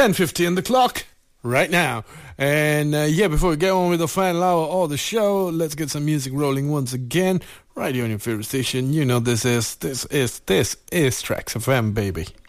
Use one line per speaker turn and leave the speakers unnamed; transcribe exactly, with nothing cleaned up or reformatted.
ten fifty on the clock right now. And uh, yeah, before we get on with the final hour of the show, let's get some music rolling once again. Right here on your favorite station. You know this is, this is, this is Tracks F M, baby.